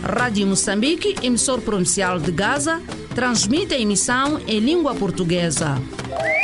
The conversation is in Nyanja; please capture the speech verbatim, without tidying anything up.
Rádio Moçambique, emissor provincial de Gaza, transmite a emissão em língua portuguesa.